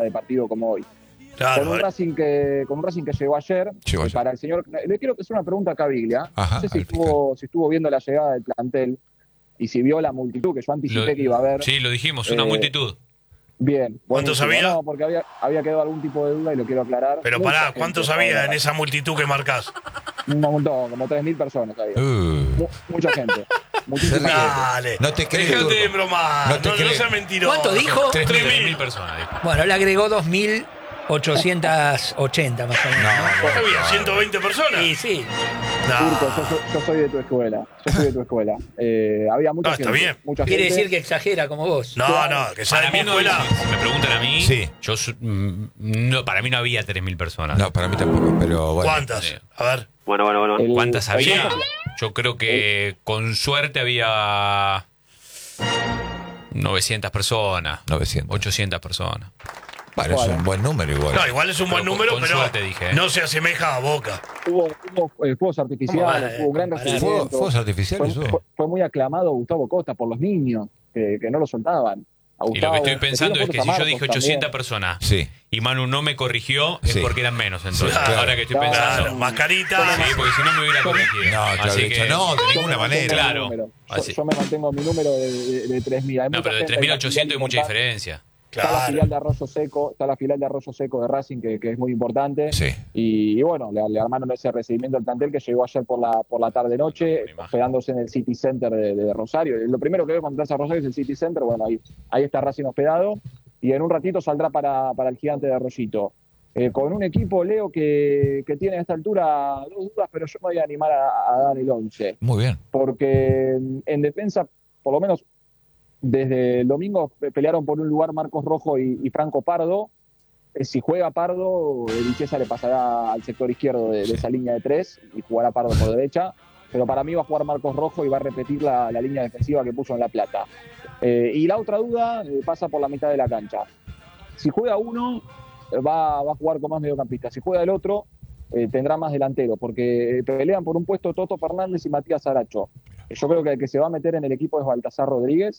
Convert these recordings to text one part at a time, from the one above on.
de partido como hoy. Claro, Con un Racing que llegó ayer, para el señor, le quiero hacer una pregunta a Caviglia. Ajá, no sé si estuvo viendo la llegada del plantel y si vio la multitud, que yo anticipé que iba a haber. Sí, lo dijimos, una multitud. Bien. ¿Cuántos buenísimo. había? No, porque había quedado algún tipo de duda y lo quiero aclarar. Pero Mucha pará, gente, ¿cuántos había en esa multitud que marcás? Un montón, como 3.000 personas había. Mucha gente. Muchísima gente. Dale. No te crees, Dejate de Turco. bromar. No te No crees. seas mentiroso. ¿Cuánto dijo? 3.000 personas. Dijo. Bueno, le agregó 2.880 más o menos. ¿Qué había? ¿120 personas? Sí, sí. Turco, No. yo soy de tu escuela. Había mucha No, gente. está bien. Mucha Quiere gente. decir que exagera como vos. No, que sea Para de mi mí no, escuela. si me preguntan a mí, Sí. para mí no había 3.000 personas. No, para mí tampoco, pero bueno. ¿Cuántas? A ver. Bueno. ¿Cuántas había? el- Yo creo que con suerte había 900 personas. 900. 800 personas. Bueno, es un buen número igual. No, igual es un buen Pero número, con pero suerte dije, ¿eh? no se asemeja a Boca. Hubo fuegos artificiales, hubo un gran recibimiento. ¿Fuegos artificiales hubo? Fue muy aclamado Gustavo Costa por los niños, que no lo soltaban. A Y lo Gustavo, que estoy pensando es que si yo dije 800 también. personas Sí. y Manu no me corrigió, es Sí. porque eran menos. Entonces, Claro. ahora que estoy Claro. pensando. Claro, mascarita. Sí, porque si no me hubiera corregido. No, te Así habría dicho, que, no, de Yo ninguna me mantengo manera. Claro. mi número. Así. Yo me mantengo mi número de 3.000. Hay No, mucha pero de gente, 3.800 hay mucha importante. diferencia. Está la Claro. filial de Arroyo Seco, de Racing que es muy importante. Sí. Y bueno, le armaron ese recibimiento al plantel que llegó ayer por la tarde-noche, Una imagen. hospedándose en el City Center de Rosario. Lo primero que veo cuando entras a Rosario es el City Center. Bueno, ahí está Racing hospedado. Y en un ratito saldrá para el gigante de Arroyito. Con un equipo, Leo, que tiene a esta altura dos dudas, pero yo me voy a animar a dar el 11. Muy bien. Porque en defensa, por lo menos desde el domingo, pelearon por un lugar Marcos Rojo y Franco Pardo. Si juega Pardo, Vichesa le pasará al sector izquierdo de esa línea de 3 y jugará Pardo por derecha. Pero para mí va a jugar Marcos Rojo y va a repetir la línea defensiva que puso en La Plata. Y la otra duda pasa por la mitad de la cancha. Si juega uno, va a jugar con más mediocampistas. Si juega el otro, tendrá más delantero, porque pelean por un puesto Toto Fernández y Matías Aracho. Yo creo que el que se va a meter en el equipo es Baltasar Rodríguez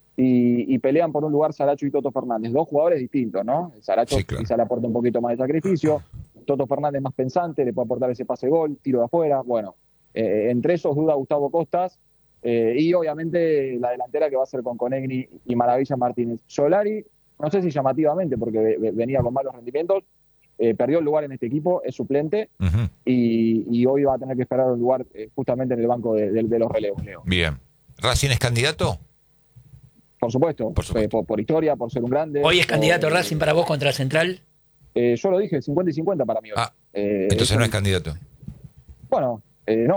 y pelean por un lugar Saracho y Toto Fernández. Dos jugadores distintos, ¿no? Saracho Sí, claro. quizá le aporta un poquito más de sacrificio, Toto Fernández más pensante, le puede aportar ese pase gol, tiro de afuera. Bueno, entre esos duda Gustavo Costas y obviamente la delantera que va a ser con Conegni y Maravilla Martínez. Solari, no sé si llamativamente, porque venía con malos rendimientos, perdió el lugar en este equipo, es suplente Ujú. y hoy va a tener que esperar un lugar justamente en el banco de los relevos, Leo. Bien. ¿Racing es candidato? Por supuesto, Por supuesto. por historia, por ser un grande. Hoy es candidato por- Racing para vos contra Central. Yo lo dije, 50 y 50 para mí hoy. Entonces no es candidato. Bueno, no.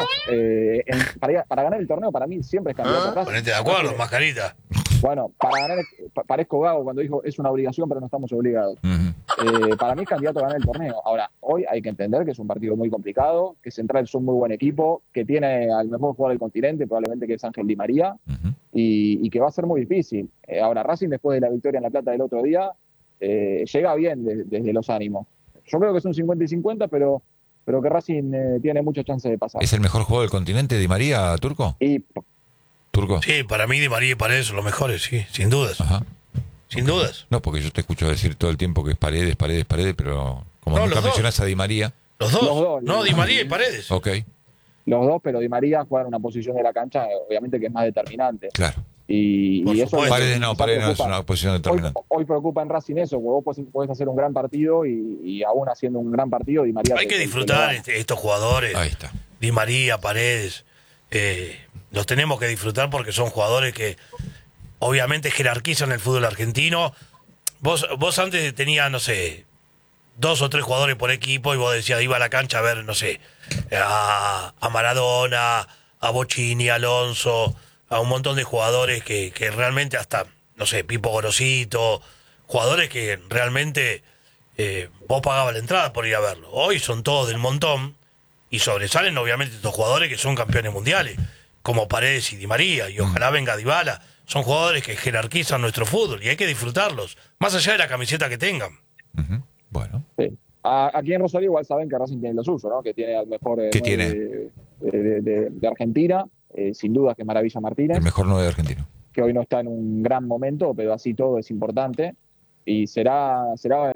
Para ganar el torneo, para mí siempre es candidato Racing. Ponete de acuerdo, mascarita. Bueno, para ganar, parezco Gago cuando dijo es una obligación, pero no estamos obligados. Ujú. Para mí es candidato a ganar el torneo. Ahora, hoy hay que entender que es un partido muy complicado, que Central es un muy buen equipo, que tiene al mejor jugador del continente, probablemente que es Ángel Di María, Ujú. y que va a ser muy difícil. Ahora, Racing, después de la victoria en La Plata del otro día, llega bien desde los ánimos. Yo creo que es un 50 y 50, pero que Racing tiene muchas chances de pasar. ¿Es el mejor jugador del continente, Di María, Turco? Y ¿Turco? Sí, para mí Di María y Paredes son los mejores, sí, sin dudas. Ajá. Sin dudas. No, porque yo te escucho decir todo el tiempo que es Paredes, pero como No, nunca los dos. mencionas a Di María, Los dos. Los dos, No, los Di dos. María y Paredes. ok, los dos, pero Di María juega en una posición de la cancha, obviamente que es más determinante. claro. Y Por eso supuesto. Paredes no es preocupa. una posición determinante. Hoy preocupa en Racing eso, porque vos podés hacer un gran partido y aún haciendo un gran partido, Di María... Hay que disfrutar estos jugadores. Ahí está. Di María, Paredes. Los tenemos que disfrutar porque son jugadores que obviamente jerarquizan el fútbol argentino. Vos antes tenías, no sé, 2 o 3 jugadores por equipo y vos decías, iba a la cancha a ver, no sé, a Maradona, a Bocini, a Alonso, a un montón de jugadores que realmente hasta, no sé, Pipo Gorosito, jugadores que realmente vos pagabas la entrada por ir a verlo. Hoy son todos del montón y sobresalen obviamente estos jugadores que son campeones mundiales, como Paredes y Di María, y ojalá venga Dybala. Son jugadores que jerarquizan nuestro fútbol y hay que disfrutarlos, más allá de la camiseta que tengan. Ujú. Bueno, Sí. Aquí en Rosario igual saben que Racing tiene lo suyo, ¿no? Que tiene al mejor ¿Qué nueve de Argentina, sin duda que es Maravilla Martínez, el mejor 9 de argentino. que hoy no está en un gran momento, pero así todo es importante. y será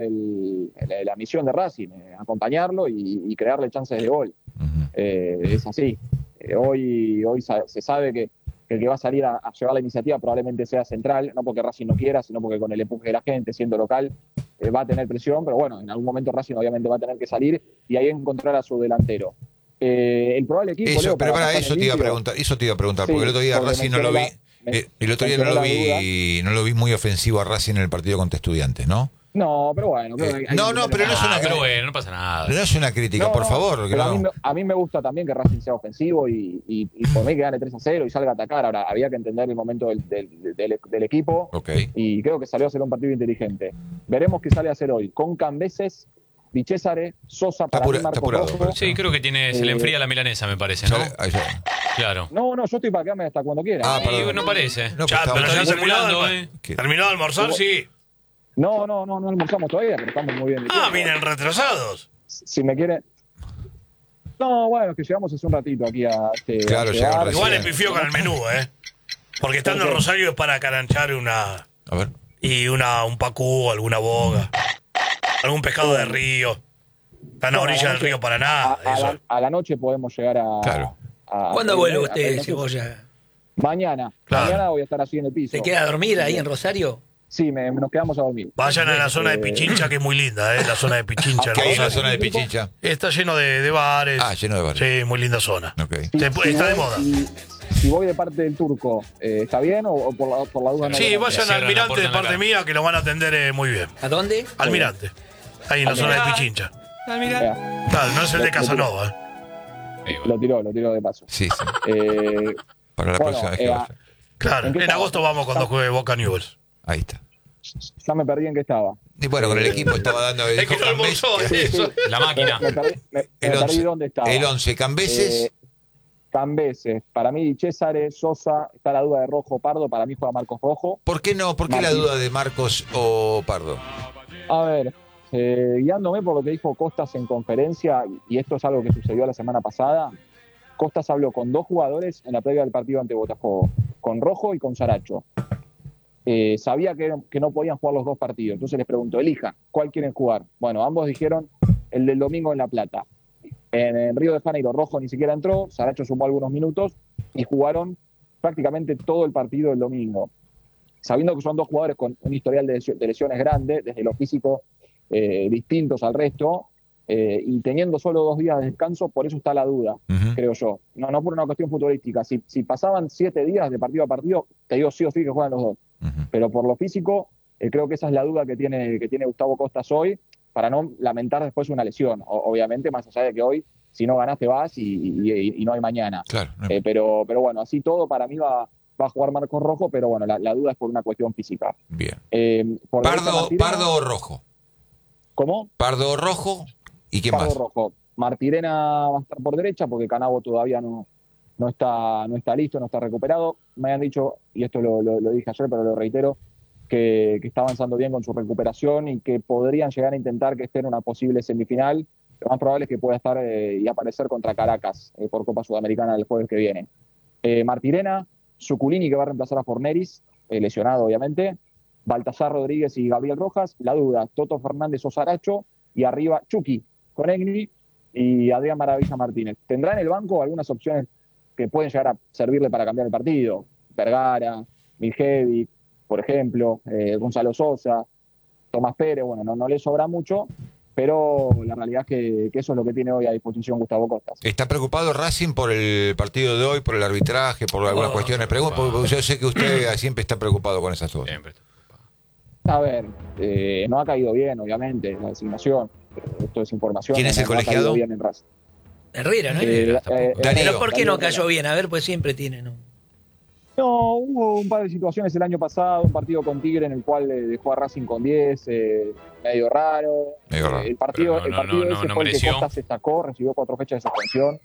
la misión de Racing, acompañarlo y crearle chances de gol. Ujú. Es así. Hoy se sabe que el que va a salir a llevar la iniciativa probablemente sea Central, no porque Racing no quiera, sino porque con el empuje de la gente, siendo local, va a tener presión, pero bueno, en algún momento Racing obviamente va a tener que salir y ahí encontrar a su delantero. El probable equipo... Eso, Leo, pero para pasar eso el te iba a limpio, preguntar, sí, porque el otro día porque Racing no lo vi, el otro día no lo mencionó vi, no lo vi muy ofensivo a Racing en el partido contra Estudiantes, ¿no? No, pero bueno. Creo que hay no, que no, pero no es una Pero bueno, no pasa nada. No es una crítica, por favor. Que pero no. a mí me gusta también que Racing sea ofensivo y por mí que gane 3-0 y salga a atacar. Ahora, había que entender el momento del equipo Ok. y creo que salió a hacer un partido inteligente. Veremos qué sale a hacer hoy. Con Cambeses, Di Cesare, Sosa, para mí, Marcos apurado, Rojo. parece. Sí, creo que se le enfría la milanesa, me parece, ¿no? Ahí ya. Claro. No, yo estoy para quedarme hasta cuando quiera. Ah, Y perdón. no parece. No, Ya, pues pero estaba- ya terminado, ¿Qué? terminó de almorzar, sí. No almorzamos todavía, pero estamos muy bien. de Ah, tiempo. vienen retrasados. Si me quiere... No, bueno, es que llegamos hace un ratito aquí a este... Claro, a este llegaron bar. recién. Igual le pifió con el menú, ¿eh? Porque estando en Rosario es para caranchar A ver. un pacú, alguna boga, algún pescado de río. Están a Bueno, orilla del anoche- río Paraná. Eso. a la noche podemos llegar a... Claro. ¿Cuándo vuelve usted, entonces, Cebolla? Mañana. Claro. Mañana voy a estar así en el piso. ¿Se queda a dormir ahí en Rosario? Sí, nos quedamos a dormir. Vayan a la zona de Pichincha, que es muy linda, ¿eh? La zona de Pichincha. ¿Qué hay en la Rosario. zona de Pichincha? Está lleno de bares. Ah, lleno de bares. Sí, muy linda zona. Ok. Está de voy- moda. si voy de parte del turco, ¿está bien o por la duda no? Sí, vayan cierran al la Almirante puerta de en la parte cara. mía, que lo van a atender muy bien. ¿A dónde? Almirante. Ahí en la zona de Pichincha. Mira, Claro, no es el de Casanova, ¿eh? Ahí va. lo tiró de paso. Sí, sí. Eh, Para la Bueno, próxima vez que vaya. Claro, ¿En qué en estaba? agosto vamos cuando juegue Boca Newell's. Ahí está. ya me perdí en qué estaba. Y bueno, con el equipo estaba dando. Es que no almorzó, eso. La máquina. Me perdí 11. dónde estaba. El 11, Cambeses. Cambeses. Para mí, César, Sosa, está la duda de Rojo Pardo. Para mí juega Marcos Rojo. ¿Por qué no? ¿Por qué la Martín. duda de Marcos o Pardo? A ver, guiándome por lo que dijo Costas en conferencia, y esto es algo que sucedió la semana pasada, Costas habló con dos jugadores en la previa del partido ante Botafogo, con Rojo y con Saracho. Sabía que no podían jugar los dos partidos, entonces les preguntó, elija, ¿cuál quieren jugar? Bueno, ambos dijeron el del domingo en La Plata. En Río de Janeiro, Rojo ni siquiera entró, Saracho sumó algunos minutos y jugaron prácticamente todo el partido del domingo. Sabiendo que son dos jugadores con un historial de lesiones grande, desde lo físico distintos al resto, y teniendo solo 2 días de descanso, por eso está la duda, Ujú. creo yo. No por una cuestión futbolística. Si pasaban 7 días de partido a partido, te digo sí o sí que juegan los dos. Ujú. Pero por lo físico, creo que esa es la duda que tiene Gustavo Costas hoy, para no lamentar después una lesión. Obviamente, más allá de que hoy, si no ganás, te vas y no hay mañana. Claro. no. Pero bueno, así todo, para mí va a jugar Marcos Rojo, pero bueno, la duda es por una cuestión física. Bien. Por derecha, Pardo, Martirena. Pardo o Rojo. ¿Cómo? Pardo o Rojo. ¿Y quién Pardo más? Rojo. Martirena va a estar por derecha porque Canavo todavía no está listo, no está recuperado. Me han dicho, y esto lo dije ayer, pero lo reitero, que está avanzando bien con su recuperación y que podrían llegar a intentar que esté en una posible semifinal. Lo más probable es que pueda estar y aparecer contra Caracas por Copa Sudamericana el jueves que viene. Martirena, Zuculini, que va a reemplazar a Forneris, lesionado obviamente, Baltasar Rodríguez y Gabriel Rojas. La duda, Toto Fernández o Saracho, y arriba Chucky, Conegni y Adrián Maravilla Martínez. Tendrá en el banco algunas opciones que pueden llegar a servirle para cambiar el partido. Vergara, Miljevic, por ejemplo, Gonzalo Sosa, Tomás Pérez. Bueno, no le sobra mucho, pero la realidad es que eso es lo que tiene hoy a disposición Gustavo Costas. ¿Está preocupado Racing por el partido de hoy, por el arbitraje, por algunas cuestiones? Pregunto, porque yo sé que usted siempre está preocupado con esas cosas. Siempre. A ver, no ha caído bien, obviamente, la designación. Esto es información. ¿Quién es el no ha caído colegiado? bien en Racing. Herrera, ¿no? Eh, Darío. ¿Pero por qué no Darío cayó bien? A ver, pues siempre tienen. No, hubo un par de situaciones el año pasado, un partido con Tigre en el cual dejó a Racing con 10, medio raro. Medio raro. El partido, Pero el partido ese no fue el que mereció. Costa se sacó, recibió 4 fechas de suspensión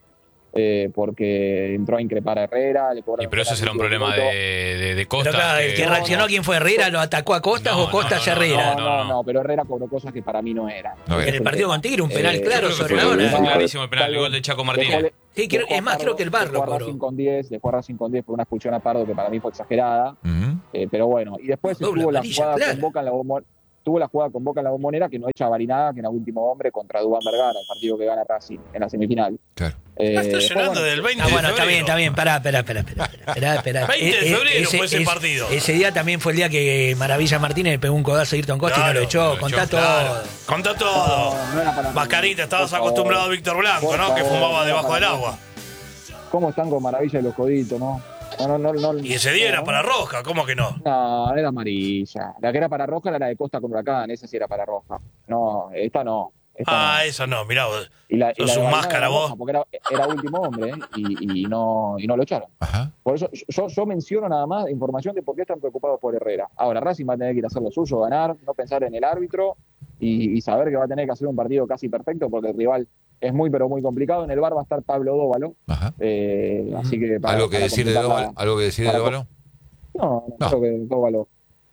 porque entró a increpar a Herrera. Le cobraron Y pero eso penal, será un tuvo problema minuto. de Pero Costa. acá, el que reaccionó, ¿quién fue Herrera? ¿Lo atacó a Costas No, o Costas no, a no, Herrera? No, pero Herrera cobró cosas que para mí no eran. No En era. el partido con Tigre, un penal claro Yo creo que sobre fue- la hora. fue clarísimo el penal, el gol de Chaco Martínez. Sí, es más, creo que el VAR lo dejó a cobró. Racing con 10, dejó a Racing con 10 por una expulsión a Pardo que para mí fue exagerada. Ujú. Pero bueno, y después Doble estuvo la amarilla, jugada clara. con Boca en tuvo la jugada con Boca en la Bombonera que no echa Barinaga, que era último hombre contra Duván Vergara, el partido que gana Racing en la semifinal. Claro. Está llorando del 20 de Bueno, febrero. está bien, pará. 20 de febrero fue ese partido. Ese día también fue el día que Maravilla Martínez le pegó un codazo a Ayrton Costa y no lo echó. Contá todo. Claro. Contá todo. No era para Mascarita, estabas por favor. acostumbrado a Víctor Blanco, Por ¿no? Que favor, fumaba no era debajo para del tanto. agua. ¿Cómo están con Maravilla y los coditos, no? No, Y ese día era para roja, ¿cómo que no? No, era amarilla. La que era para roja era la de Costa con Huracán, esa sí era para roja. No, esta no. Esta no. Eso no, mirá vos. Y la sos de un Barinaga máscara era vos. roja, porque era último hombre, ¿eh? y no lo echaron. Ajá. Por eso yo menciono nada más información de por qué están preocupados por Herrera. Ahora, Racing va a tener que ir a hacer lo suyo, ganar, no pensar en el árbitro y saber que va a tener que hacer un partido casi perfecto porque el rival es muy, pero muy complicado. En el bar va a estar Pablo Dóvalo. Ajá. Así que ¿Algo que decir de complicar Dóvalo? ¿Algo que decir de para- Dóvalo? No, No. creo que Dóvalo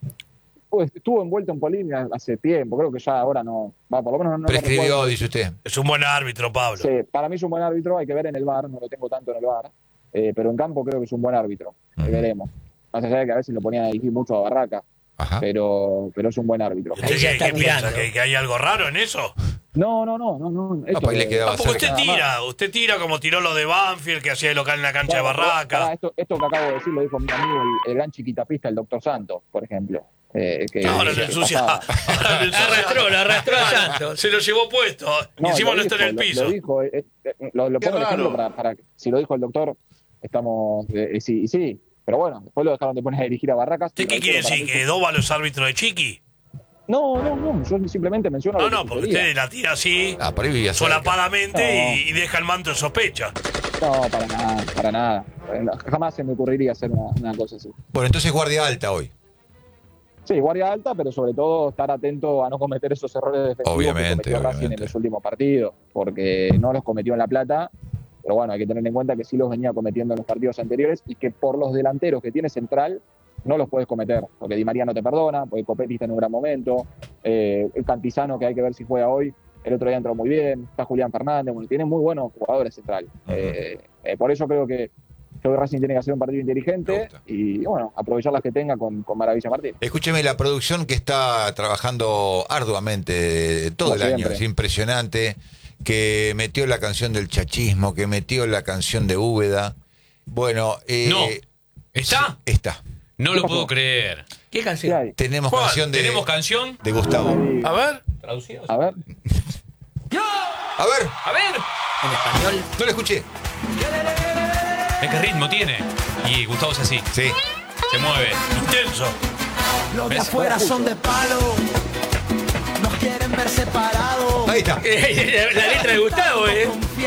estuvo envuelto en polémica hace tiempo. Creo que ya ahora no va, por lo menos no Prescribió, recuerdo. dice usted. Es un buen árbitro, Pablo. Sí, para mí es un buen árbitro, hay que ver en el bar, no lo tengo tanto en el bar, pero en campo creo que es un buen árbitro. Ujú. Veremos. Más allá de que a veces lo ponían a dirigir mucho a Barraca, Ajá. pero es un buen árbitro. ¿Usted Ahí ya qué, está qué piensa? tirando. ¿Que hay algo raro en eso? No. Esto pues ahí le quedaba Tampoco cerca. usted tira como tiró lo de Banfield, que hacía de local en la cancha de Barraca. Esto que acabo de decir lo dijo mi amigo, el gran chiquitapista, el doctor Santos, por ejemplo. Que Ahora lo ensucia. pasaba. Ahora lo ensucia. Lo arrastró a Santos. Se lo llevó puesto. Y encima no está en el piso. Lo dijo, lo pongo de ejemplo para que, si lo dijo el doctor, estamos, sí. Pero bueno, después lo dejaron de poner a dirigir a Barracas. ¿Usted qué quiere decir? ¿Que Dóvalo es árbitro de Chiqui? No, yo simplemente menciono. No, lo que porque sucedía. usted la tira así, Ah, por ahí vivía cerca. solapadamente, No. y deja el manto de sospecha. No, para nada. Jamás se me ocurriría hacer una cosa así. Bueno, entonces guardia alta hoy. Sí, guardia alta, pero sobre todo estar atento a no cometer esos errores defensivos Obviamente, que cometió Racing obviamente. en los últimos partidos, porque no los cometió en La Plata, pero bueno, hay que tener en cuenta que sí los venía cometiendo en los partidos anteriores y que por los delanteros que tiene Central no los puedes cometer, porque Di María no te perdona, porque Copetti está en un gran momento, el Cantizano, que hay que ver si juega hoy, el otro día entró muy bien, está Julián Fernández, bueno, tiene muy buenos jugadores Central. Por eso creo que Racing tiene que hacer un partido Me inteligente gusta. y bueno, aprovechar las que tenga con Maravilla Martín. Escúcheme, la producción que está trabajando arduamente todo el Como año, siempre. es impresionante, que metió la canción del chachismo, que metió la canción de Úbeda. Bueno, No. ¿Está? Está. No lo puedo creer. ¿Qué ¿Qué canción? hay? Tenemos Juan, canción de, ¿Tenemos canción? de Gustavo. A ver. ¿Traducido? A ver. A ver, A ver. En español. no la escuché. ¿Qué ritmo tiene? Y Gustavo es así. Sí. Se mueve. Intenso. Los de ¿Ves? afuera son de palo, nos quieren ver separados. Ahí está. La letra de Gustavo, Confiar